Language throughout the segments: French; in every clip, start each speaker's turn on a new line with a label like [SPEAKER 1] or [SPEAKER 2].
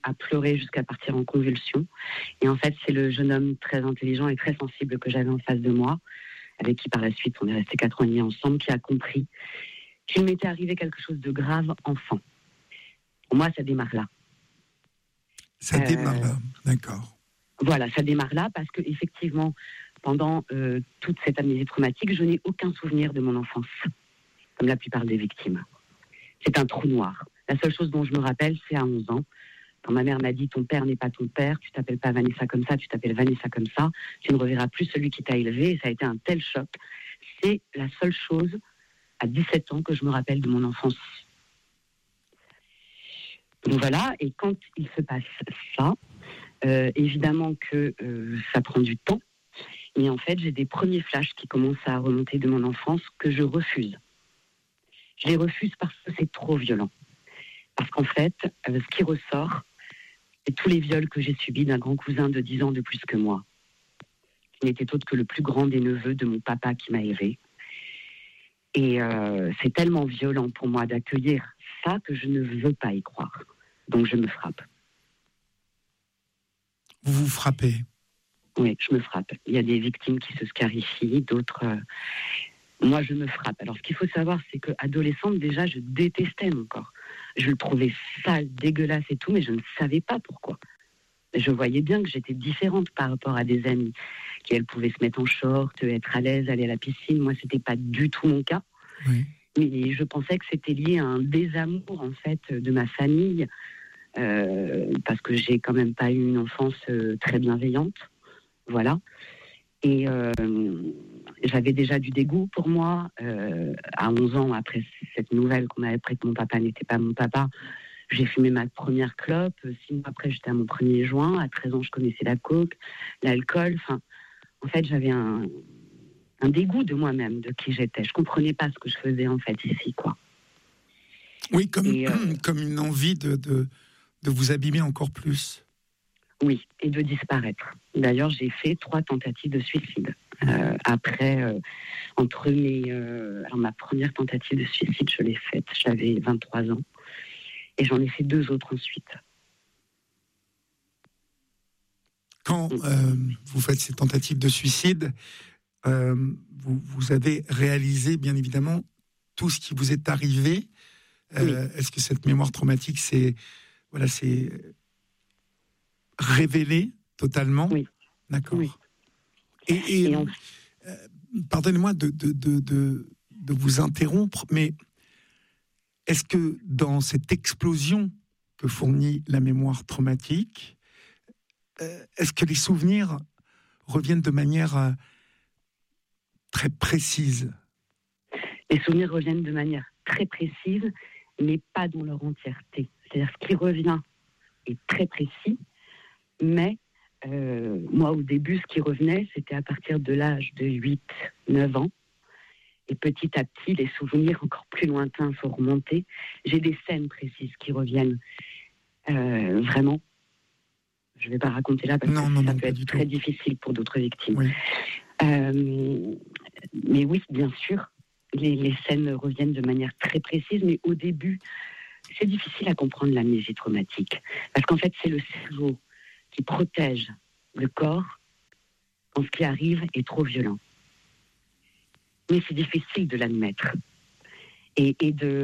[SPEAKER 1] à pleurer jusqu'à partir en convulsion. Et en fait, c'est le jeune homme très intelligent et très sensible que j'avais en face de moi, avec qui par la suite on est resté 4 ans et demi ensemble, qui a compris qu'il m'était arrivé quelque chose de grave enfant. Pour moi, ça démarre là.
[SPEAKER 2] Ça démarre là, d'accord.
[SPEAKER 1] Voilà, ça démarre là parce que effectivement, pendant toute cette amnésie traumatique, je n'ai aucun souvenir de mon enfance, comme la plupart des victimes. C'est un trou noir. La seule chose dont je me rappelle, c'est à 11 ans, quand ma mère m'a dit « ton père n'est pas ton père, tu t'appelles pas Vanessa comme ça, tu t'appelles Vanessa comme ça, tu ne reverras plus celui qui t'a élevé », et ça a été un tel choc. C'est la seule chose, à 17 ans, que je me rappelle de mon enfance. Donc voilà, et quand il se passe ça, évidemment que ça prend du temps, mais en fait, j'ai des premiers flashs qui commencent à remonter de mon enfance que je refuse. Je les refuse parce que c'est trop violent. Parce qu'en fait, ce qui ressort, c'est tous les viols que j'ai subis d'un grand cousin de 10 ans de plus que moi, qui n'était autre que le plus grand des neveux de mon papa qui m'a élevée. Et c'est tellement violent pour moi d'accueillir ça que je ne veux pas y croire. Donc je me frappe.
[SPEAKER 2] Vous vous frappez?
[SPEAKER 1] Oui, je me frappe. Il y a des victimes qui se scarifient, d'autres... Moi, je me frappe. Alors, ce qu'il faut savoir, c'est qu'adolescente, déjà, je détestais mon corps. Je le trouvais sale, dégueulasse et tout, mais je ne savais pas pourquoi. Je voyais bien que j'étais différente par rapport à des amies qui, elles, pouvaient se mettre en short, être à l'aise, aller à la piscine. Moi, c'était pas du tout mon cas.
[SPEAKER 2] Oui.
[SPEAKER 1] Mais je pensais que c'était lié à un désamour, en fait, de ma famille, parce que j'ai quand même pas eu une enfance très bienveillante. Voilà. Et j'avais déjà du dégoût pour moi. À 11 ans, après cette nouvelle qu'on m'avait appris que mon papa n'était pas mon papa, j'ai fumé ma première clope. 6 mois après, j'étais à mon premier joint. À 13 ans, je connaissais la coke, l'alcool. Enfin, en fait, j'avais un dégoût de moi-même, de qui j'étais. Je comprenais pas ce que je faisais, en fait, ici, quoi.
[SPEAKER 2] Oui, comme une envie de vous abîmer encore plus.
[SPEAKER 1] Oui, et de disparaître. D'ailleurs, j'ai fait 3 tentatives de suicide. Après, entre alors ma première tentative de suicide, je l'ai faite, j'avais 23 ans. Et j'en ai fait 2 autres ensuite.
[SPEAKER 2] Quand vous faites ces tentatives de suicide, vous avez réalisé, bien évidemment, tout ce qui vous est arrivé.
[SPEAKER 1] Oui.
[SPEAKER 2] Est-ce que cette mémoire traumatique s'est révélée totalement?
[SPEAKER 1] Oui.
[SPEAKER 2] D'accord.
[SPEAKER 1] Oui.
[SPEAKER 2] Et pardonnez-moi de vous interrompre, mais est-ce que dans cette explosion que fournit la mémoire traumatique, est-ce que les souvenirs reviennent de manière très précise?
[SPEAKER 1] Les souvenirs reviennent de manière très précise, mais pas dans leur entièreté. C'est-à-dire ce qui revient est très précis, mais moi, au début, ce qui revenait, c'était à partir de l'âge de 8-9 ans. Et petit à petit, les souvenirs encore plus lointains sont remontés. J'ai des scènes précises qui reviennent vraiment. Je ne vais pas raconter là parce que ça peut être très difficile pour d'autres victimes.
[SPEAKER 2] Oui.
[SPEAKER 1] Mais oui, bien sûr, les scènes reviennent de manière très précise, mais au début, c'est difficile à comprendre l'amnésie traumatique. Parce qu'en fait, c'est le cerveau qui protège le corps quand ce qui arrive est trop violent. Mais c'est difficile de l'admettre. Et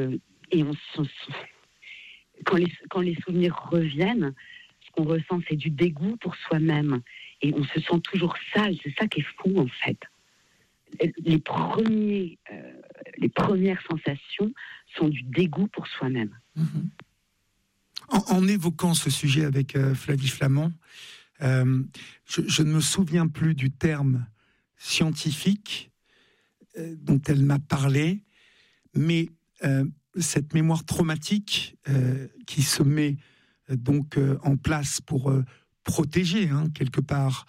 [SPEAKER 1] quand les souvenirs reviennent, ce qu'on ressent, c'est du dégoût pour soi-même. Et on se sent toujours sale. C'est ça qui est fou, en fait. Les premières sensations sont du dégoût pour soi-même.
[SPEAKER 2] Mm-hmm. En évoquant ce sujet avec Flavie Flament, je ne me souviens plus du terme scientifique dont elle m'a parlé, mais cette mémoire traumatique qui se met donc en place pour protéger quelque part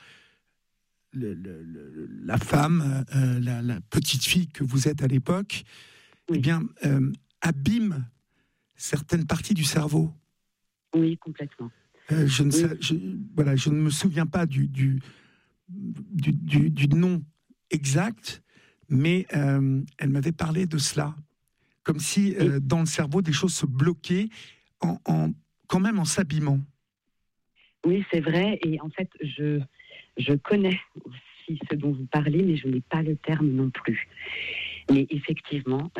[SPEAKER 2] la femme, la petite fille que vous êtes à l'époque,
[SPEAKER 1] oui.
[SPEAKER 2] Eh bien, abîme certaines parties du cerveau.
[SPEAKER 1] Oui, complètement.
[SPEAKER 2] Je ne me souviens pas du nom exact, mais elle m'avait parlé de cela, comme si dans le cerveau des choses se bloquaient quand même en s'abîmant.
[SPEAKER 1] Oui, c'est vrai. Et en fait, je connais aussi ce dont vous parlez, mais je n'ai pas le terme non plus. Mais effectivement,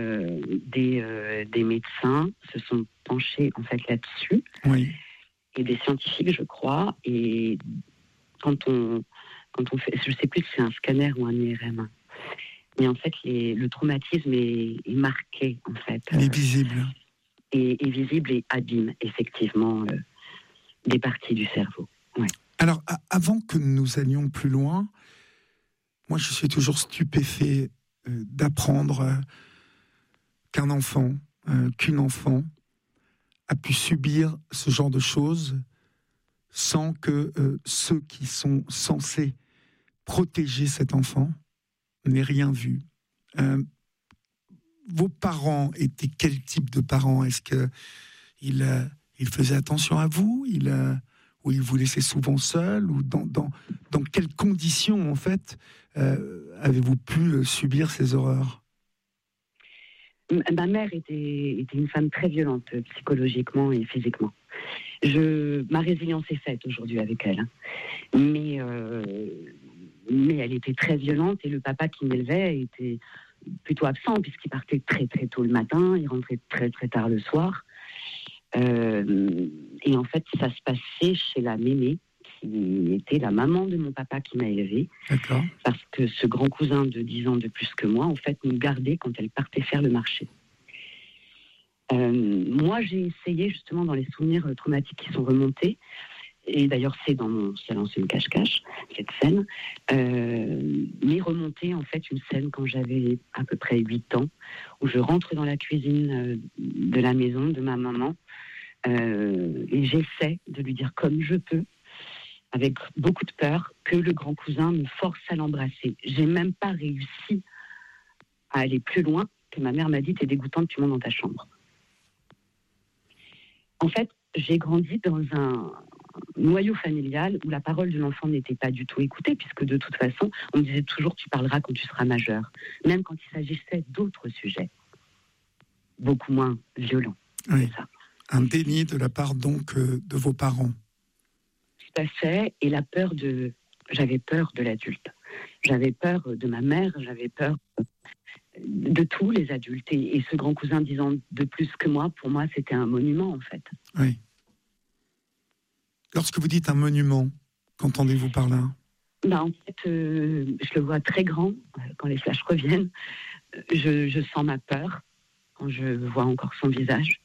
[SPEAKER 1] des médecins se sont penchés en fait là-dessus,
[SPEAKER 2] Oui.
[SPEAKER 1] et des scientifiques, je crois. Et quand on, quand on fait, je ne sais plus si c'est un scanner ou un IRM, mais en fait, le traumatisme est marqué, en fait,
[SPEAKER 2] Il est visible.
[SPEAKER 1] est visible et abîme effectivement des parties du cerveau. Ouais.
[SPEAKER 2] Alors, avant que nous allions plus loin, moi, je suis toujours stupéfait d'apprendre qu'une enfant a pu subir ce genre de choses sans que ceux qui sont censés protéger cet enfant n'aient rien vu. Euh, Vos parents étaient quel type de parents? Est-ce qu'ils faisaient attention à vous? Ou ils vous laissaient souvent seul? Ou dans quelles conditions, en fait, avez-vous pu subir ces horreurs?
[SPEAKER 1] Ma mère était une femme très violente psychologiquement et physiquement. Ma résilience est faite aujourd'hui avec elle, hein. Mais elle était très violente, et le papa qui m'élevait était plutôt absent puisqu'il partait très très tôt le matin, il rentrait très très tard le soir. Et en fait, ça se passait chez la mémé, qui était la maman de mon papa qui m'a élevée.
[SPEAKER 2] D'accord.
[SPEAKER 1] Parce que ce grand cousin de 10 ans de plus que moi, en fait, nous gardait quand elle partait faire le marché. Moi, j'ai essayé, justement, dans les souvenirs traumatiques qui sont remontés, et d'ailleurs, c'est dans mon salon, c'est une cache-cache, cette scène, m'est remontée, en fait, une scène quand j'avais à peu près 8 ans, où je rentre dans la cuisine de la maison de ma maman, et j'essaie de lui dire comme je peux, avec beaucoup de peur, que le grand cousin me force à l'embrasser. J'ai même pas réussi à aller plus loin, que ma mère m'a dit: t'es dégoûtante, tu montes dans ta chambre. En fait, j'ai grandi dans un noyau familial où la parole de l'enfant n'était pas du tout écoutée, puisque de toute façon, on me disait toujours: tu parleras quand tu seras majeur, même quand il s'agissait d'autres sujets, beaucoup moins violents.
[SPEAKER 2] Oui.
[SPEAKER 1] C'est ça.
[SPEAKER 2] Un déni de la part, donc, de vos parents.
[SPEAKER 1] Tout à fait, et j'avais peur de l'adulte. J'avais peur de ma mère, j'avais peur de tous les adultes. Et ce grand cousin 10 ans de plus que moi, pour moi, c'était un monument, en fait.
[SPEAKER 2] Oui. Lorsque vous dites un monument, qu'entendez-vous par là?
[SPEAKER 1] En fait, je le vois très grand quand les flashs reviennent. Je sens ma peur quand je vois encore son visage.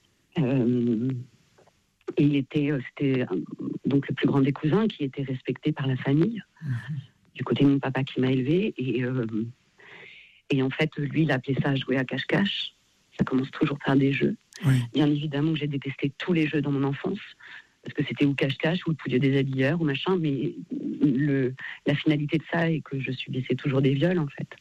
[SPEAKER 1] Et c'était donc le plus grand des cousins, qui était respecté par la famille, du côté de mon papa qui m'a élevé. Et en fait, lui, il appelait ça jouer à cache-cache. Ça commence toujours par des jeux.
[SPEAKER 2] Oui.
[SPEAKER 1] Bien évidemment que j'ai détesté tous les jeux dans mon enfance, parce que c'était ou cache-cache, ou le pouliot des habilleurs, ou machin, mais la finalité de ça est que je subissais toujours des viols, en fait.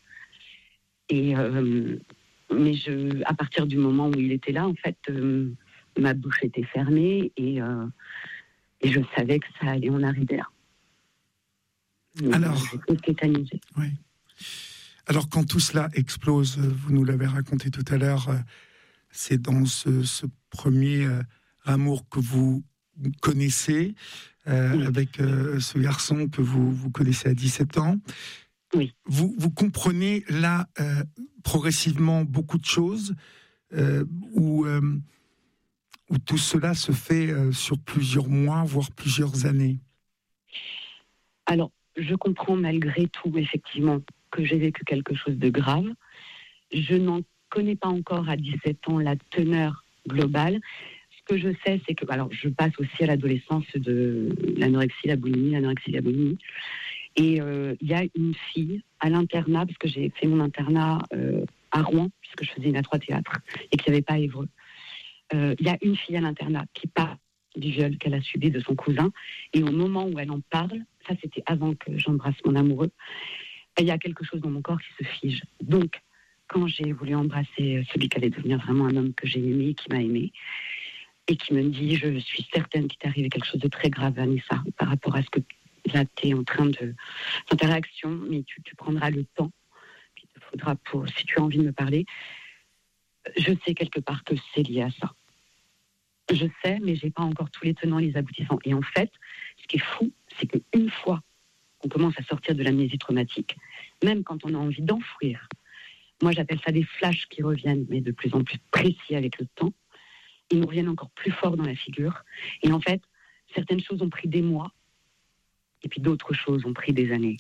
[SPEAKER 1] Mais à partir du moment où il était là, en fait, ma bouche était fermée, et je savais que ça allait en arriver là.
[SPEAKER 2] Alors,
[SPEAKER 1] j'étais tétanisée.
[SPEAKER 2] Oui. Alors, quand tout cela explose, vous nous l'avez raconté tout à l'heure, c'est dans ce premier amour que vous connaissez,
[SPEAKER 1] Oui.
[SPEAKER 2] avec ce garçon que vous connaissez à 17 ans.
[SPEAKER 1] Oui.
[SPEAKER 2] Vous comprenez là progressivement beaucoup de choses, où tout cela se fait sur plusieurs mois, voire plusieurs années.
[SPEAKER 1] Alors, je comprends malgré tout, effectivement, que j'ai vécu quelque chose de grave. Je n'en connais pas encore à 17 ans la teneur globale. Ce que je sais, c'est que, alors, je passe aussi à l'adolescence de l'anorexie, la boulimie. Et il y a une fille à l'internat, parce que j'ai fait mon internat à Rouen, puisque je faisais une A3 théâtre, et qu'il n'y avait pas à Évreux. Il y a une fille à l'internat qui parle du viol qu'elle a subi de son cousin, et au moment où elle en parle, ça c'était avant que j'embrasse mon amoureux, il y a quelque chose dans mon corps qui se fige. Donc, quand j'ai voulu embrasser celui qui allait devenir vraiment un homme que j'ai aimé, qui m'a aimé, et qui me dit: je suis certaine qu'il t'est arrivé quelque chose de très grave, Vanessa, par rapport à ce que là tu es en train de... Enfin, ta réaction, mais tu prendras le temps qu'il te faudra si tu as envie de me parler. Je sais quelque part que c'est lié à ça. Je sais, mais j'ai pas encore tous les tenants, les aboutissants. Et en fait, ce qui est fou, c'est qu'une fois qu'on commence à sortir de l'amnésie traumatique, même quand on a envie d'enfouir, moi j'appelle ça des flashs qui reviennent, mais de plus en plus précis avec le temps, ils nous reviennent encore plus fort dans la figure. Et en fait, certaines choses ont pris des mois, et puis d'autres choses ont pris des années.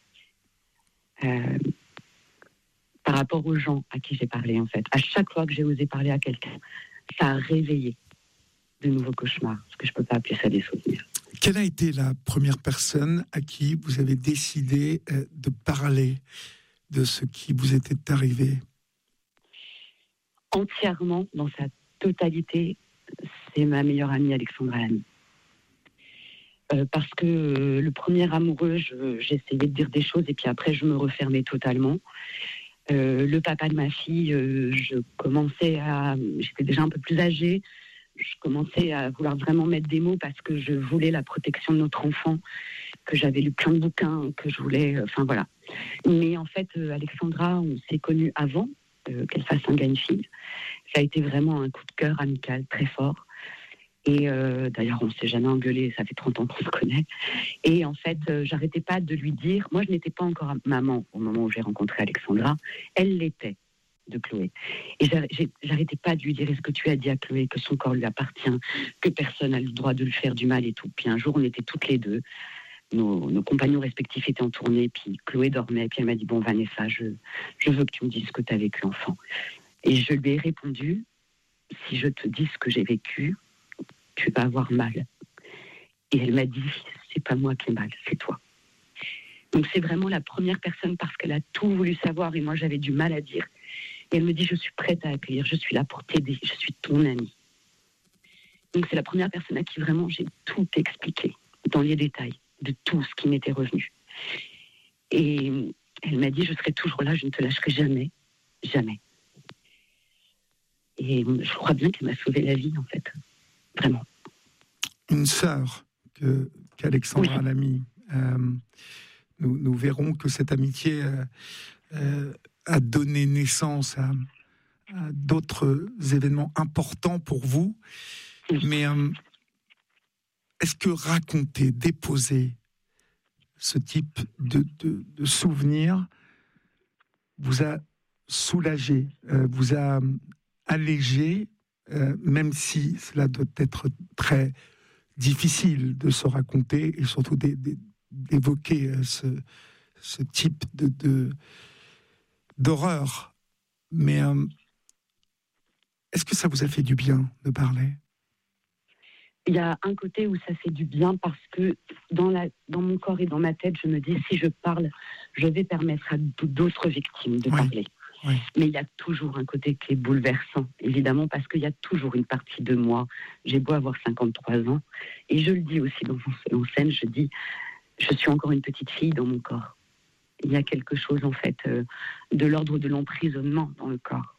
[SPEAKER 2] Oui.
[SPEAKER 1] Par rapport aux gens à qui j'ai parlé, en fait, à chaque fois que j'ai osé parler à quelqu'un, ça a réveillé de nouveaux cauchemars, parce que je ne peux pas appeler ça des souvenirs.
[SPEAKER 2] Quelle a été la première personne à qui vous avez décidé de parler de ce qui vous était arrivé?
[SPEAKER 1] Entièrement, dans sa totalité, c'est ma meilleure amie Alexandra Lamy. Parce que le premier amoureux, j'essayais de dire des choses et puis après je me refermais totalement. Le papa de ma fille, j'étais déjà un peu plus âgée, je commençais à vouloir vraiment mettre des mots parce que je voulais la protection de notre enfant, que j'avais lu plein de bouquins, que je voulais, enfin voilà. Mais en fait, Alexandra, on s'est connus avant qu'elle fasse un gagne-fille. Ça a été vraiment un coup de cœur amical très fort. Et d'ailleurs, on ne s'est jamais engueulé, ça fait 30 ans qu'on se connaît. Et en fait, j'arrêtais pas de lui dire, moi je n'étais pas encore maman au moment où j'ai rencontré Alexandra, elle l'était de Chloé. Et j'arrêtais pas de lui dire, est-ce que tu as dit à Chloé que son corps lui appartient, que personne n'a le droit de lui faire du mal et tout. Puis un jour, on était toutes les deux, nos compagnons respectifs étaient en tournée, puis Chloé dormait, puis elle m'a dit, bon Vanessa, je veux que tu me dises ce que tu as vécu enfant. Et je lui ai répondu, si je te dis ce que j'ai vécu, tu vas avoir mal. Et elle m'a dit, c'est pas moi qui ai mal, c'est toi. Donc c'est vraiment la première personne parce qu'elle a tout voulu savoir et moi j'avais du mal à dire. Et elle me dit, je suis prête à accueillir, je suis là pour t'aider, je suis ton amie. Donc c'est la première personne à qui vraiment j'ai tout expliqué, dans les détails, de tout ce qui m'était revenu. Et elle m'a dit, je serai toujours là, je ne te lâcherai jamais, jamais. Et je crois bien qu'elle m'a sauvé la vie, en fait. Vraiment.
[SPEAKER 2] Une sœur qu'Alexandra
[SPEAKER 1] Oui.
[SPEAKER 2] Lamy. Nous verrons que cette amitié a donné naissance à d'autres événements importants pour vous.
[SPEAKER 1] Oui.
[SPEAKER 2] Mais est-ce que raconter, déposer ce type de souvenirs vous a soulagé, vous a allégé, même si cela doit être très difficile de se raconter et surtout d'évoquer ce type d'horreur. Mais est-ce que ça vous a fait du bien de parler?
[SPEAKER 1] Il y a un côté où ça fait du bien parce que dans mon corps et dans ma tête, je me dis, si je parle, je vais permettre à d'autres victimes de parler.
[SPEAKER 2] Oui.
[SPEAKER 1] Mais il y a toujours un côté qui est bouleversant, évidemment, parce qu'il y a toujours une partie de moi. J'ai beau avoir 53 ans, et je le dis aussi dans mon seul en scène, je dis, je suis encore une petite fille dans mon corps. Il y a quelque chose, en fait, de l'ordre de l'emprisonnement dans le corps.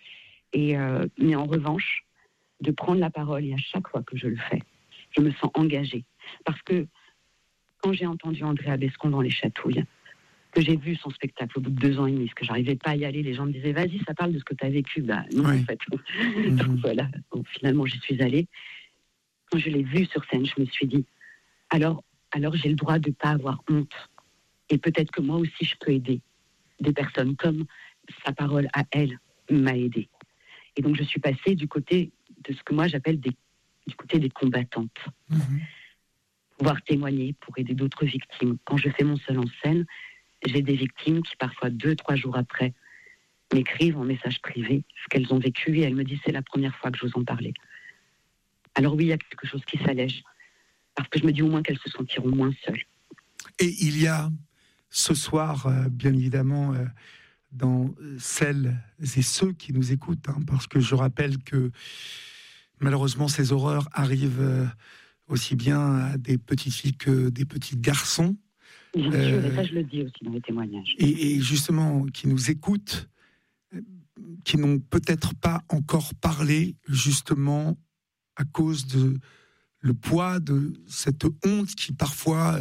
[SPEAKER 1] Mais en revanche, de prendre la parole, et à chaque fois que je le fais, je me sens engagée. Parce que quand j'ai entendu Andrea Bescon dans Les Chatouilles, que j'ai vu son spectacle au bout de 2 ans et demi, parce que j'arrivais pas à y aller, les gens me disaient, vas-y, ça parle de ce que tu as vécu. Bah non,
[SPEAKER 2] Oui.
[SPEAKER 1] en fait. Donc voilà, donc, finalement, j'y suis allée. Quand je l'ai vu sur scène, je me suis dit, alors j'ai le droit de pas avoir honte. Et peut-être que moi aussi, je peux aider des personnes comme sa parole à elle m'a aidée. Et donc, je suis passée du côté de ce que moi j'appelle du côté des combattantes. Pouvoir témoigner pour aider d'autres victimes. Quand je fais mon seul en scène, j'ai des victimes qui parfois 2-3 jours après m'écrivent en message privé ce qu'elles ont vécu et elles me disent c'est la première fois que j'ose en parler. Alors oui, il y a quelque chose qui s'allège parce que je me dis au moins qu'elles se sentiront moins seules.
[SPEAKER 2] Et il y a ce soir, bien évidemment, dans celles et ceux qui nous écoutent, parce que je rappelle que malheureusement ces horreurs arrivent aussi bien à des petites filles que des petits garçons.
[SPEAKER 1] Bien sûr, et ça je le dis aussi dans les témoignages.
[SPEAKER 2] Et justement, qui nous écoutent, qui n'ont peut-être pas encore parlé, justement, à cause de le poids de cette honte qui parfois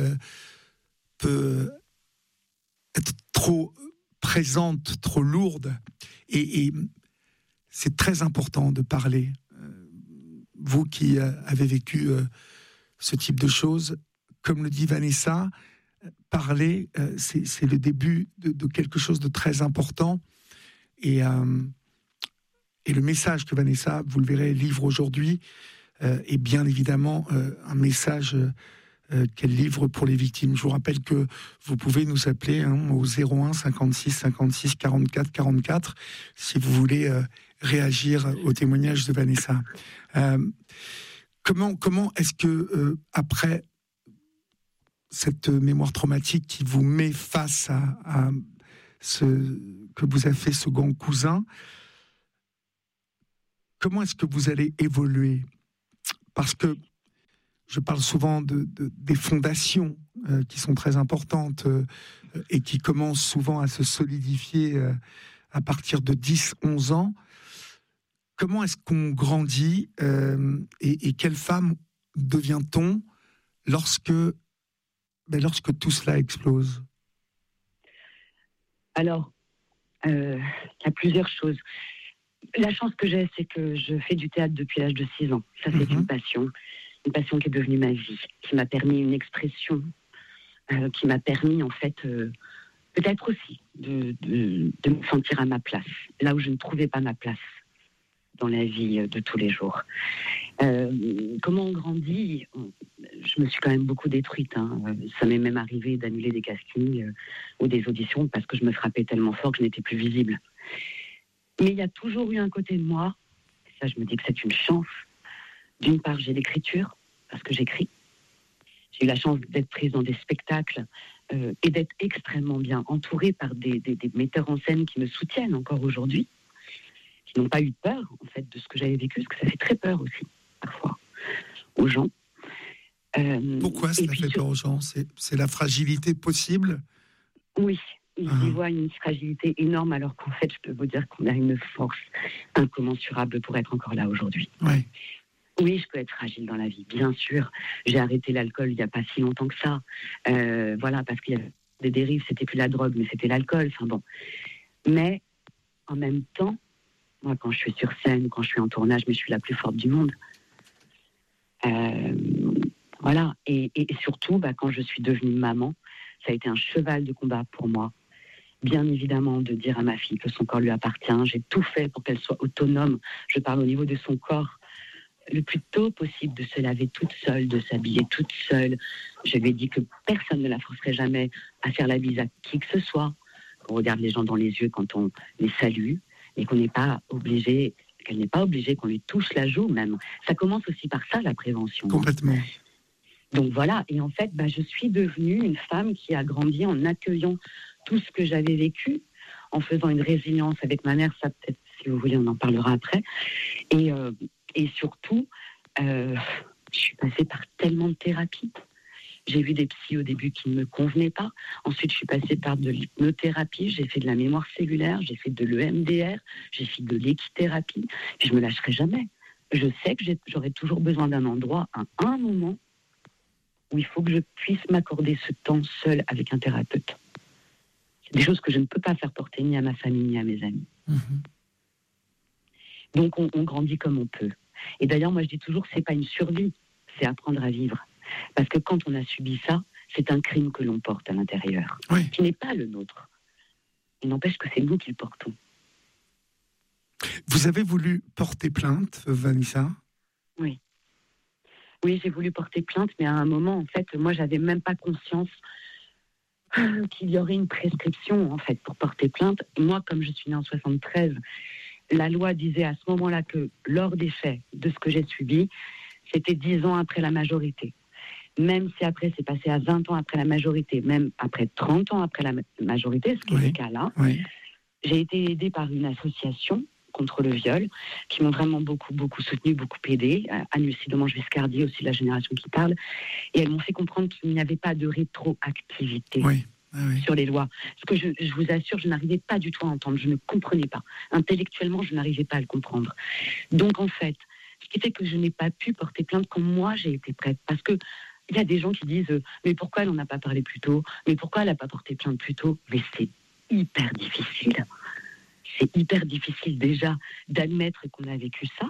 [SPEAKER 2] peut être trop présente, trop lourde. Et c'est très important de parler. vous qui avez vécu ce type de choses, comme le dit Vanessa, parler, c'est le début de quelque chose de très important. Et le message que Vanessa, vous le verrez, livre aujourd'hui, est bien évidemment un message qu'elle livre pour les victimes. Je vous rappelle que vous pouvez nous appeler au 01 56 56 44 44 si vous voulez réagir au témoignage de Vanessa. Comment est-ce que, après cette mémoire traumatique qui vous met face à ce que vous a fait ce grand cousin, comment est-ce que vous allez évoluer? Parce que je parle souvent des fondations qui sont très importantes et qui commencent souvent à se solidifier à partir de 10-11 ans. Comment est-ce qu'on grandit et quelle femme devient-on lorsque tout cela explose?
[SPEAKER 1] Alors, il y a plusieurs choses. La chance que j'ai, c'est que je fais du théâtre depuis l'âge de 6 ans. Ça, c'est une passion qui est devenue ma vie, qui m'a permis une expression, qui m'a permis, en fait, peut-être aussi de me sentir à ma place, là où je ne trouvais pas ma place dans la vie de tous les jours. Comment on grandit? Je me suis quand même beaucoup détruite. Ça m'est même arrivé d'annuler des castings ou des auditions parce que je me frappais tellement fort que je n'étais plus visible. Mais il y a toujours eu un côté de moi, ça je me dis que c'est une chance. D'une part, j'ai l'écriture, parce que j'écris. J'ai eu la chance d'être prise dans des spectacles et d'être extrêmement bien entourée par des metteurs en scène qui me soutiennent encore aujourd'hui, qui n'ont pas eu peur, en fait, de ce que j'avais vécu, parce que ça fait très peur aussi, parfois, aux gens.
[SPEAKER 2] Pourquoi ça fait peur aux gens? C'est la fragilité possible?
[SPEAKER 1] Oui, ils y voient une fragilité énorme, alors qu'en fait, je peux vous dire qu'on a une force incommensurable pour être encore là aujourd'hui.
[SPEAKER 2] Ouais.
[SPEAKER 1] Oui, je peux être fragile dans la vie, bien sûr. J'ai arrêté l'alcool il n'y a pas si longtemps que ça. Voilà, parce qu'il y avait des dérives, c'était plus la drogue, mais c'était l'alcool. Enfin bon. Mais en même temps, moi, quand je suis sur scène, quand je suis en tournage, mais je suis la plus forte du monde. Voilà. Et surtout, quand je suis devenue maman, ça a été un cheval de combat pour moi. Bien évidemment, de dire à ma fille que son corps lui appartient. J'ai tout fait pour qu'elle soit autonome. Je parle au niveau de son corps. Le plus tôt possible, de se laver toute seule, de s'habiller toute seule. Je lui ai dit que personne ne la forcerait jamais à faire la bise à qui que ce soit. On regarde les gens dans les yeux quand on les salue et qu'on n'est pas obligé, qu'elle n'est pas obligée qu'on lui touche la joue même. Ça commence aussi par ça, la prévention.
[SPEAKER 2] Complètement.
[SPEAKER 1] Donc voilà, et en fait, je suis devenue une femme qui a grandi en accueillant tout ce que j'avais vécu, en faisant une résilience avec ma mère, ça peut-être, si vous voulez, on en parlera après. Et surtout, je suis passée par tellement de thérapies. J'ai vu des psys au début qui ne me convenaient pas. Ensuite, je suis passée par de l'hypnothérapie, j'ai fait de la mémoire cellulaire, j'ai fait de l'EMDR, j'ai fait de l'équithérapie. Puis je ne me lâcherai jamais. Je sais que j'aurai toujours besoin d'un endroit, à un moment, où il faut que je puisse m'accorder ce temps seul avec un thérapeute. C'est des choses que je ne peux pas faire porter ni à ma famille, ni à mes amis. Donc on grandit comme on peut. Et d'ailleurs, moi je dis toujours, c'est pas une survie, c'est apprendre à vivre. Parce que quand on a subi ça, c'est un crime que l'on porte à l'intérieur, qui n'est pas le nôtre. Il n'empêche que c'est nous qui le portons.
[SPEAKER 2] Vous avez voulu porter plainte, Vanessa?
[SPEAKER 1] Oui. Oui, j'ai voulu porter plainte, mais à un moment, en fait, moi, j'avais même pas conscience qu'il y aurait une prescription, en fait, pour porter plainte. Moi, comme je suis née en 73, la loi disait à ce moment-là que, lors des faits de ce que j'ai subi, c'était 10 ans après la majorité. Même si après, c'est passé à 20 ans après la majorité, même après 30 ans après la majorité, ce qui est le cas là, j'ai été aidée par une association contre le viol, qui m'ont vraiment beaucoup soutenu, beaucoup aidé. Anne-Lucie Demange-Viscardi, aussi la génération qui parle. Et elles m'ont fait comprendre qu'il n'y avait pas de rétroactivité sur les lois. Ce que je vous assure, je n'arrivais pas du tout à entendre. Je ne comprenais pas. Intellectuellement, je n'arrivais pas à le comprendre. Donc, en fait, ce qui fait que je n'ai pas pu porter plainte quand moi, j'ai été prête. Parce que il y a des gens qui disent « Mais pourquoi elle n'en a pas parlé plus tôt? Mais pourquoi elle n'a pas porté plainte plus tôt ?» Mais c'est hyper difficile. C'est hyper difficile déjà d'admettre qu'on a vécu ça.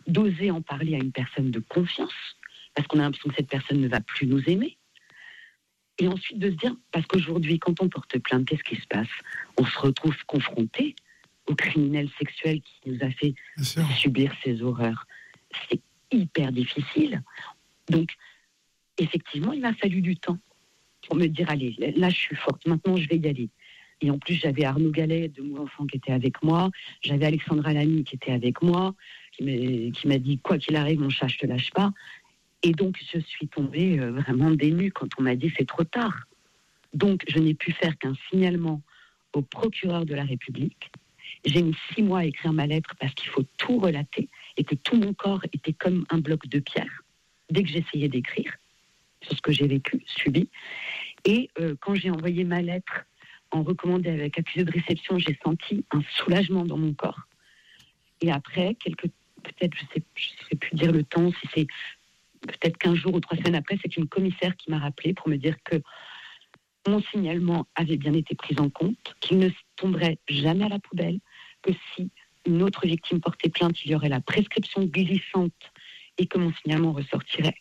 [SPEAKER 1] d'oser en parler à une personne de confiance, parce qu'on a l'impression que cette personne ne va plus nous aimer. Et ensuite de se dire, parce qu'aujourd'hui, quand on porte plainte, qu'est-ce qui se passe? On se retrouve confronté au criminel sexuel qui nous a fait subir ces horreurs. C'est hyper difficile. Donc, effectivement, il m'a fallu du temps pour me dire, allez, là, je suis forte, maintenant, je vais y aller. Et en plus, j'avais Arnaud Gallet de Mon Enfant qui était avec moi, j'avais Alexandra Lamy qui était avec moi, qui m'a dit, quoi qu'il arrive, mon chat, je te lâche pas. Et donc, je suis tombée vraiment dénue quand on m'a dit, c'est trop tard. Donc, je n'ai pu faire qu'un signalement au procureur de la République. J'ai mis 6 mois à écrire ma lettre parce qu'il faut tout relater et que tout mon corps était comme un bloc de pierre dès que j'essayais d'écrire sur ce que j'ai vécu, subi. Et quand j'ai envoyé ma lettre en recommandé avec accusé de réception, j'ai senti un soulagement dans mon corps. Et après, peut-être, je sais plus dire le temps, si c'est peut-être 15 jours ou 3 semaines après, c'est une commissaire qui m'a rappelé pour me dire que mon signalement avait bien été pris en compte, qu'il ne tomberait jamais à la poubelle, que si une autre victime portait plainte, il y aurait la prescription glissante et que mon signalement ressortirait.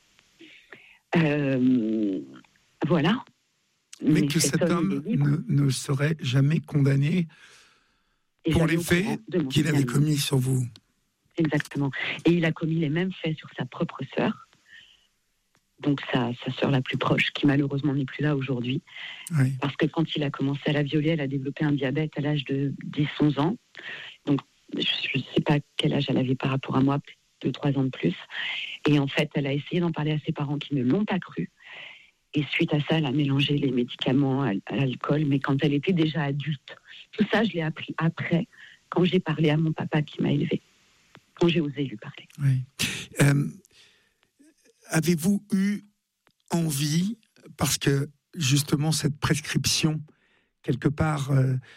[SPEAKER 1] Voilà.
[SPEAKER 2] Mais que cet homme ne serait jamais condamné pour les faits qu'il avait commis sur vous.
[SPEAKER 1] Exactement. Et il a commis les mêmes faits sur sa propre sœur. Donc sa sœur la plus proche, qui malheureusement n'est plus là aujourd'hui. Oui. Parce que quand il a commencé à la violer, elle a développé un diabète à l'âge de 10-11 ans. Donc je ne sais pas quel âge elle avait par rapport à moi, peut-être 2-3 ans de plus. Et en fait, elle a essayé d'en parler à ses parents qui ne l'ont pas cru. Et suite à ça, elle a mélangé les médicaments à l'alcool, mais quand elle était déjà adulte. Tout ça, je l'ai appris après, quand j'ai parlé à mon papa qui m'a élevée, quand j'ai osé lui parler.
[SPEAKER 2] Oui. Avez-vous eu envie, parce que justement cette prescription, quelque part,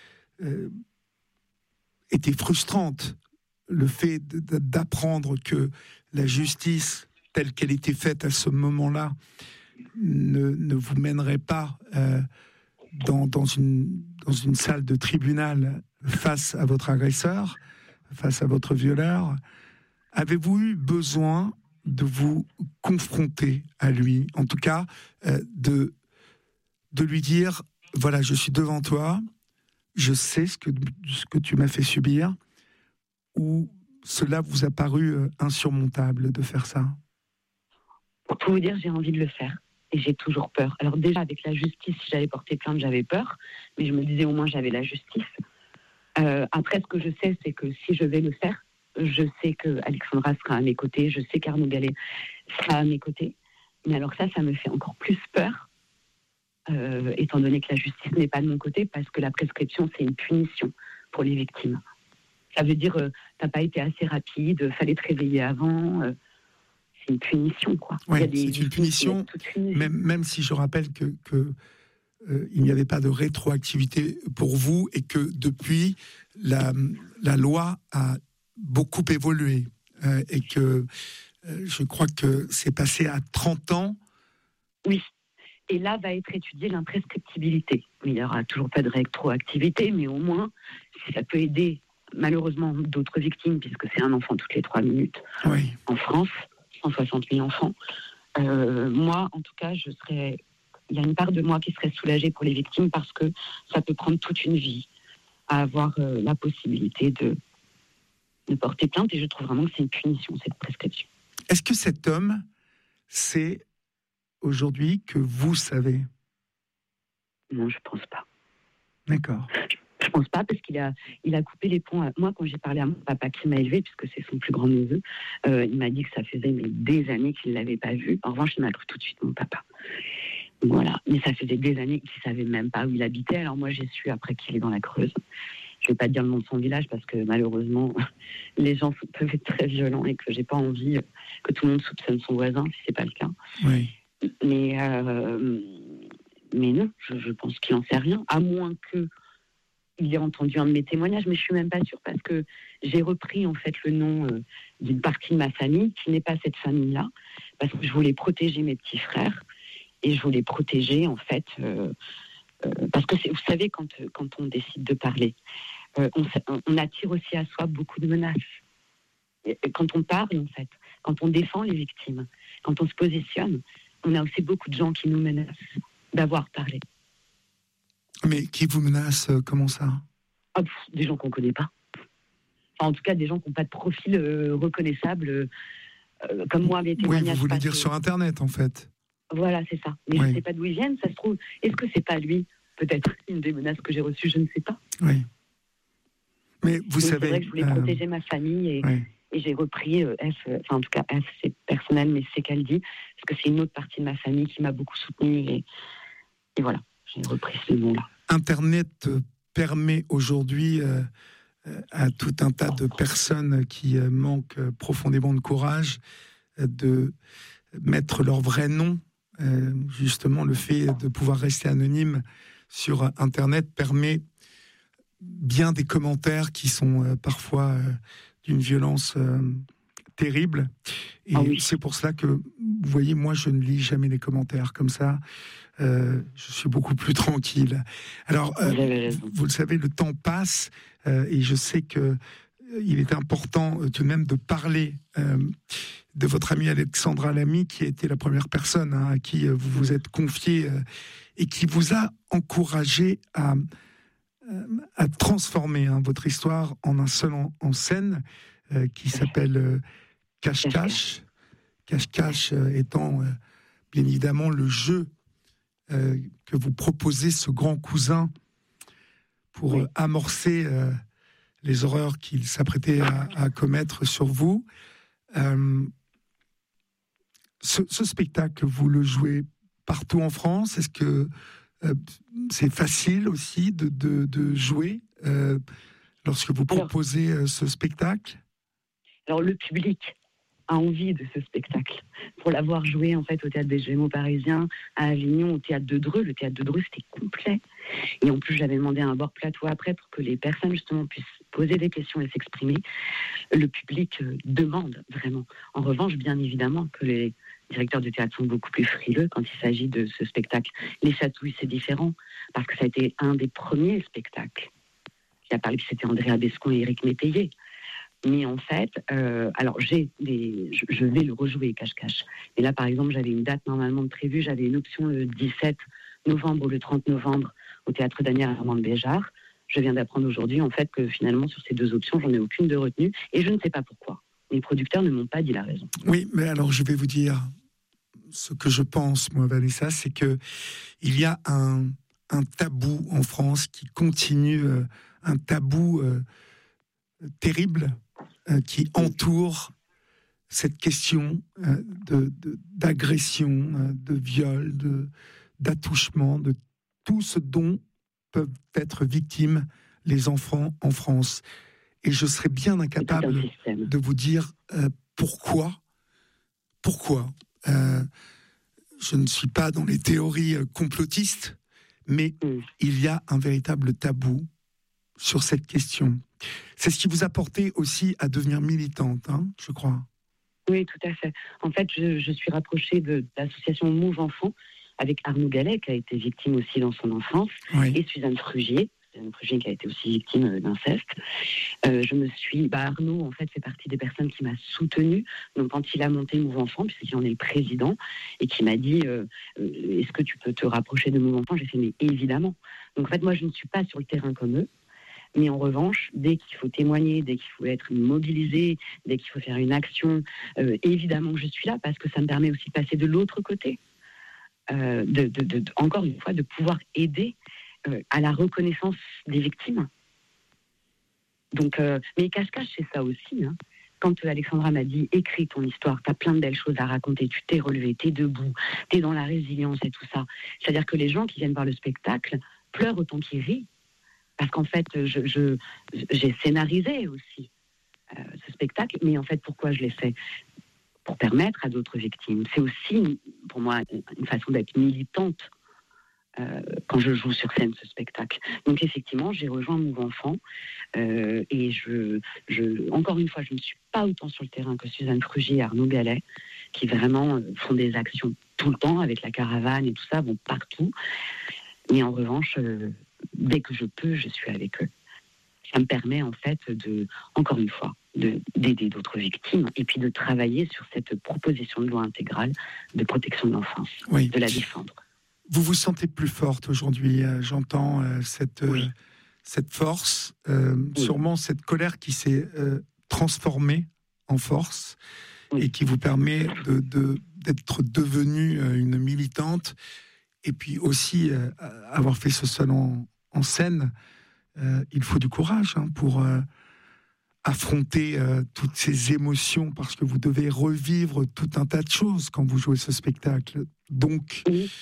[SPEAKER 2] était frustrante, le fait d'apprendre que la justice, telle qu'elle était faite à ce moment-là, ne vous mènerait pas dans une salle de tribunal face à votre agresseur, face à votre violeur. Avez-vous eu besoin de vous confronter à lui, en tout cas de lui dire, voilà, je suis devant toi, je sais ce que tu m'as fait subir, ou cela vous a paru insurmontable de faire ça?
[SPEAKER 1] Pour tout vous dire, j'ai envie de le faire. Et j'ai toujours peur. Alors déjà, avec la justice, si j'avais porté plainte, j'avais peur. Mais je me disais, au moins, j'avais la justice. Après, ce que je sais, c'est que si je vais le faire, je sais qu'Alexandra sera à mes côtés. Je sais qu'Arnaud Gallet sera à mes côtés. Mais alors ça me fait encore plus peur, étant donné que la justice n'est pas de mon côté, parce que la prescription, c'est une punition pour les victimes. Ça veut dire, t'as pas été assez rapide, fallait te réveiller avant... c'est une punition, quoi.
[SPEAKER 2] Oui, c'est une punition, même si je rappelle que il n'y avait pas de rétroactivité pour vous et que depuis, la loi a beaucoup évolué et que je crois que c'est passé à 30 ans.
[SPEAKER 1] Oui, et là va être étudiée l'imprescriptibilité. Il n'y aura toujours pas de rétroactivité, mais au moins, si ça peut aider malheureusement d'autres victimes, puisque c'est un enfant toutes les 3 minutes en France, 160 000 enfants. Moi, en tout cas, il y a une part de moi qui serait soulagée pour les victimes parce que ça peut prendre toute une vie à avoir la possibilité de porter plainte, et je trouve vraiment que c'est une punition, cette prescription.
[SPEAKER 2] Est-ce que cet homme sait aujourd'hui que vous savez?
[SPEAKER 1] Non, je pense pas.
[SPEAKER 2] D'accord.
[SPEAKER 1] Je pense pas, parce qu'il a coupé les ponts. Moi, quand j'ai parlé à mon papa qui m'a élevée, puisque c'est son plus grand neveu, il m'a dit que ça faisait des années qu'il ne l'avait pas vu. En revanche, il m'a cru tout de suite, mon papa. Voilà. Mais ça faisait des années qu'il ne savait même pas où il habitait. Alors moi, j'ai su après qu'il est dans la Creuse. Je ne vais pas dire le nom de son village, parce que malheureusement, les gens peuvent être très violents et que j'ai pas envie que tout le monde soupçonne son voisin, si c'est pas le cas.
[SPEAKER 2] Oui.
[SPEAKER 1] Mais non, je pense qu'il n'en sait rien, à moins que il ait entendu un de mes témoignages, mais je suis même pas sûre, parce que j'ai repris en fait le nom d'une partie de ma famille qui n'est pas cette famille-là, parce que je voulais protéger mes petits frères et je voulais protéger en fait, parce que vous savez, quand on décide de parler, on attire aussi à soi beaucoup de menaces. quand on parle, en fait, quand on défend les victimes, quand on se positionne, on a aussi beaucoup de gens qui nous menacent d'avoir parlé.
[SPEAKER 2] Mais qui vous menacent, comment ça?
[SPEAKER 1] Des gens qu'on ne connaît pas. Enfin, en tout cas, des gens qui n'ont pas de profil reconnaissable, comme moi, mes témoignages.
[SPEAKER 2] Oui, vous voulez dire sur Internet, en fait.
[SPEAKER 1] Voilà, c'est ça. Mais je ne sais pas d'où ils viennent, ça se trouve. Est-ce que c'est pas lui? Peut-être une des menaces que j'ai reçues, je ne sais pas.
[SPEAKER 2] Oui. Mais vous savez...
[SPEAKER 1] C'est vrai que je voulais protéger ma famille et j'ai repris F, en tout cas F, c'est personnel, mais c'est qu'elle dit, parce que c'est une autre partie de ma famille qui m'a beaucoup soutenue et voilà, j'ai repris ce nom-là.
[SPEAKER 2] Internet permet aujourd'hui à tout un tas de personnes qui manquent profondément de courage de mettre leur vrai nom. Justement, le fait de pouvoir rester anonyme sur Internet permet bien des commentaires qui sont parfois d'une violence terrible. Et c'est pour cela que, vous voyez, moi, je ne lis jamais les commentaires comme ça. Je suis beaucoup plus tranquille. Alors, vous le savez, le temps passe et je sais que il est important tout de même de parler de votre amie Alexandra Lamy, qui a été la première personne à qui vous vous êtes confié et qui vous a encouragé à transformer votre histoire en un seul en scène qui s'appelle Cache-Cache. Cache-Cache étant bien évidemment le jeu que vous proposez, ce grand cousin, pour amorcer les horreurs qu'il s'apprêtait à commettre sur vous. Ce spectacle, vous le jouez partout en France? Est-ce que c'est facile aussi de jouer lorsque vous proposez ce spectacle?
[SPEAKER 1] Alors, le public a envie de ce spectacle. Pour l'avoir joué en fait au Théâtre des Gémeaux Parisiens, à Avignon, au Théâtre de Dreux. Le Théâtre de Dreux, c'était complet. Et en plus, j'avais demandé un bord plateau après pour que les personnes justement puissent poser des questions et s'exprimer. Le public demande vraiment. En revanche, bien évidemment que les directeurs de théâtre sont beaucoup plus frileux quand il s'agit de ce spectacle. Les Chatouilles, c'est différent, parce que ça a été un des premiers spectacles qui a parlé, c'était Andrea Bescon et Éric Métayer. Mais en fait, alors je vais le rejouer, Cache-Cache. Et là, par exemple, j'avais une date normalement de prévue, j'avais une option le 17 novembre ou le 30 novembre au Théâtre Daniel Armand Béjart. Je viens d'apprendre aujourd'hui, en fait, que finalement, sur ces deux options, j'en ai aucune de retenue. Et je ne sais pas pourquoi. Les producteurs ne m'ont pas dit la raison.
[SPEAKER 2] Oui, mais alors je vais vous dire ce que je pense, moi, Vanessa, c'est que il y a un tabou en France qui continue, un tabou terrible qui entoure cette question d'agression, de viol, d'attouchement, de tout ce dont peuvent être victimes les enfants en France. Et je serais bien incapable de vous dire pourquoi. Je ne suis pas dans les théories complotistes, mais il y a un véritable tabou sur cette question. C'est ce qui vous a porté aussi à devenir militante, je crois.
[SPEAKER 1] Oui, tout à fait. En fait, je suis rapprochée de l'association Move Enfants avec Arnaud Gallet, qui a été victime aussi dans son enfance, et Suzanne Frugier qui a été aussi victime d'inceste. Arnaud, en fait, fait partie des personnes qui m'a soutenue. Donc, quand il a monté Move Enfants, puisqu'il en est le président, et qui m'a dit est-ce que tu peux te rapprocher de Move Enfants? J'ai fait mais évidemment. Donc, en fait, moi, je ne suis pas sur le terrain comme eux. Mais en revanche, dès qu'il faut témoigner, dès qu'il faut être mobilisé, dès qu'il faut faire une action, évidemment que je suis là, parce que ça me permet aussi de passer de l'autre côté. Encore une fois, de pouvoir aider à la reconnaissance des victimes. Donc, mais Cache-Cache, c'est ça aussi. Quand Alexandra m'a dit « Écris ton histoire, t'as plein de belles choses à raconter, tu t'es relevé, t'es debout, t'es dans la résilience et tout ça ». C'est-à-dire que les gens qui viennent voir le spectacle pleurent autant qu'ils rient. Parce qu'en fait, j'ai scénarisé aussi ce spectacle, mais en fait, pourquoi je l'ai fait? Pour permettre à d'autres victimes. C'est aussi, pour moi, une façon d'être militante quand je joue sur scène ce spectacle. Donc effectivement, j'ai rejoint Move Enfants et encore une fois, je ne suis pas autant sur le terrain que Suzanne Frugier et Arnaud Gallet, qui vraiment font des actions tout le temps avec la caravane et tout ça, vont partout. Mais en revanche, dès que je peux, je suis avec eux. Ça me permet en fait encore une fois, d'aider d'autres victimes et puis de travailler sur cette proposition de loi intégrale de protection de l'enfance, de la défendre.
[SPEAKER 2] Vous vous sentez plus forte aujourd'hui, j'entends cette force, sûrement cette colère qui s'est transformée en force et qui vous permet d'être devenue une militante et puis aussi avoir fait ce seul en scène. Il faut du courage pour affronter toutes ces émotions parce que vous devez revivre tout un tas de choses quand vous jouez ce spectacle. Donc,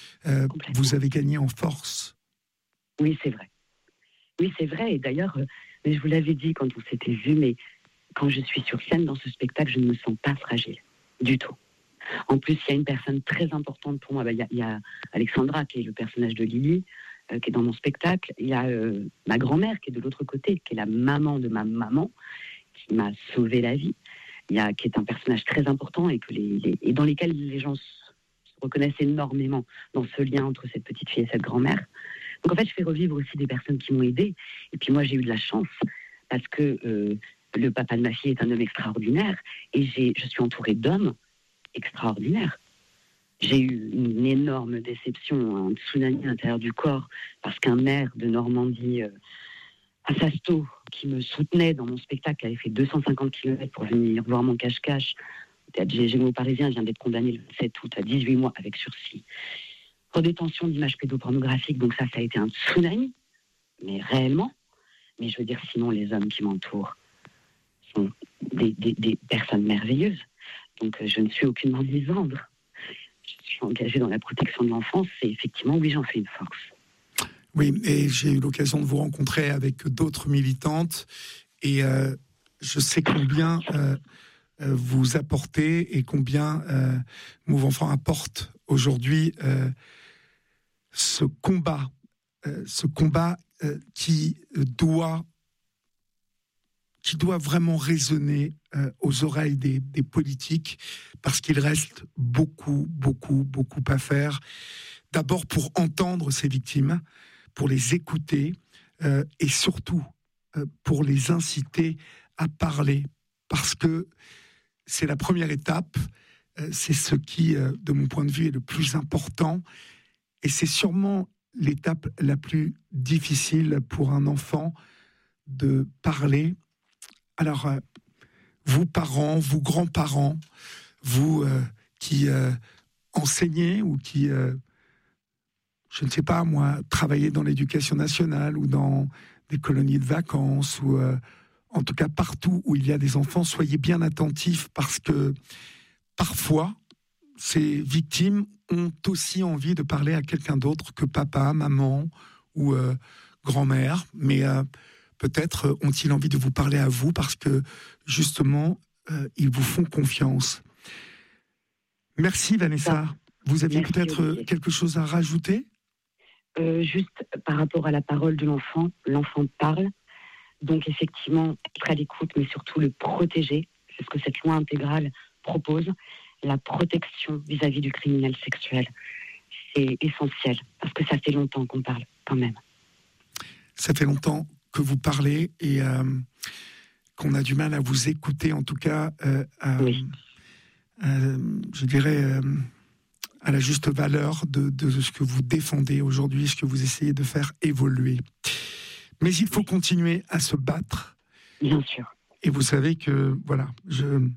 [SPEAKER 2] vous avez gagné en force.
[SPEAKER 1] Oui, c'est vrai. Oui, c'est vrai. Et d'ailleurs, je vous l'avais dit quand on s'était vu, mais quand je suis sur scène dans ce spectacle, je ne me sens pas fragile du tout. En plus, il y a une personne très importante pour moi. Il y a Alexandra, qui est le personnage de Lily, qui est dans mon spectacle. Il y a ma grand-mère, qui est de l'autre côté, qui est la maman de ma maman, qui m'a sauvé la vie. Qui est un personnage très important et dans lesquels les gens se reconnaissent énormément dans ce lien entre cette petite fille et cette grand-mère. Donc en fait, je fais revivre aussi des personnes qui m'ont aidée. Et puis moi, j'ai eu de la chance parce que le papa de ma fille est un homme extraordinaire et je suis entourée d'hommes extraordinaires. J'ai eu une énorme déception, un tsunami à l'intérieur du corps parce qu'un maire de Normandie, à Sasto, qui me soutenait dans mon spectacle, avait fait 250 km pour venir voir mon cache-cache. Le théâtre Gémeaux parisien vient d'être condamné le 7 août à 18 mois avec sursis pour détention d'images pédopornographiques. Donc ça a été un tsunami, mais réellement. Mais je veux dire, sinon, les hommes qui m'entourent sont des personnes merveilleuses. Donc je ne suis aucunement misandre. Je suis engagée dans la protection de l'enfance et effectivement, oui, j'en fais une force.
[SPEAKER 2] Oui, et j'ai eu l'occasion de vous rencontrer avec d'autres militantes et je sais combien vous apportez et combien Move Enfant apporte aujourd'hui ce combat qui doit vraiment résonner aux oreilles des politiques parce qu'il reste beaucoup à faire. D'abord pour entendre ces victimes, pour les écouter et surtout pour les inciter à parler parce que c'est la première étape, c'est ce qui, de mon point de vue, est le plus important et c'est sûrement l'étape la plus difficile pour un enfant de parler. Alors, vous parents, vous grands-parents, vous qui enseignez ou qui, je ne sais pas moi, travaillez dans l'éducation nationale ou dans des colonies de vacances ou en tout cas partout où il y a des enfants, soyez bien attentifs parce que parfois, ces victimes ont aussi envie de parler à quelqu'un d'autre que papa, maman ou grand-mère, mais peut-être ont-ils envie de vous parler à vous parce que justement, ils vous font confiance. Merci Vanessa. Vous aviez peut-être quelque chose à rajouter ?
[SPEAKER 1] Juste par rapport à la parole de l'enfant parle. Donc effectivement, être à l'écoute, mais surtout le protéger. C'est ce que cette loi intégrale propose. La protection vis-à-vis du criminel sexuel. C'est essentiel, parce que ça fait longtemps qu'on parle, quand même.
[SPEAKER 2] Ça fait longtemps que vous parlez et qu'on a du mal à vous écouter, en tout cas,
[SPEAKER 1] oui.
[SPEAKER 2] Je dirais, à la juste valeur de ce que vous défendez aujourd'hui, ce que vous essayez de faire évoluer. Mais il faut continuer à se battre.
[SPEAKER 1] Bien sûr.
[SPEAKER 2] Et vous savez que, voilà, je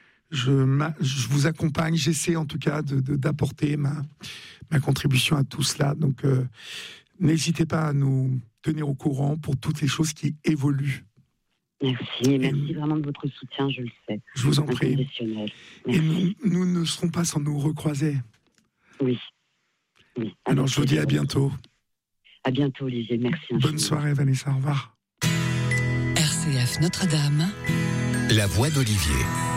[SPEAKER 2] vous accompagne, j'essaie en tout cas d'apporter ma contribution à tout cela. Donc, n'hésitez pas à nous tenir au courant pour toutes les choses qui évoluent.
[SPEAKER 1] Merci vraiment de votre soutien, je le sais.
[SPEAKER 2] Je vous en prie. Et nous ne serons pas sans nous recroiser.
[SPEAKER 1] Oui.
[SPEAKER 2] Alors, je vous dis à bientôt.
[SPEAKER 1] À bientôt, Olivier. Merci.
[SPEAKER 2] Bonne soirée, Vanessa. Au revoir.
[SPEAKER 3] RCF Notre-Dame.
[SPEAKER 4] La voix d'Olivier.